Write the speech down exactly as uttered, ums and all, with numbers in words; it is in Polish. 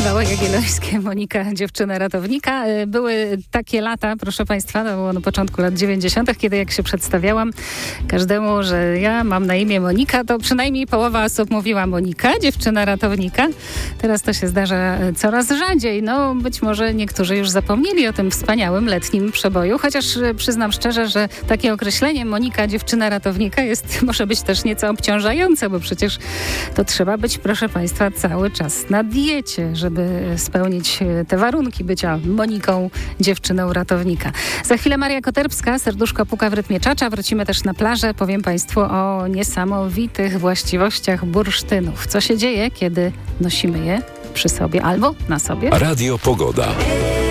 Kawałek jagiellońskie, Monika, dziewczyna ratownika. Były takie lata, proszę Państwa, to było na początku lat dziewięćdziesiątych, kiedy jak się przedstawiałam każdemu, że ja mam na imię Monika, to przynajmniej połowa osób mówiła Monika, dziewczyna ratownika. Teraz to się zdarza coraz rzadziej. No być może niektórzy już zapomnieli o tym wspaniałym letnim przeboju, chociaż przyznam szczerze, że takie określenie Monika, dziewczyna ratownika jest, może być też nieco obciążające, bo przecież to trzeba być, proszę Państwa, cały czas na diecie, żeby spełnić te warunki bycia Moniką, dziewczyną ratownika. Za chwilę Maria Koterbska, Serduszko puka w rytmie czacza. Wrócimy też na plażę. Powiem Państwu o niesamowitych właściwościach bursztynów. Co się dzieje, kiedy nosimy je przy sobie albo na sobie? Radio Pogoda.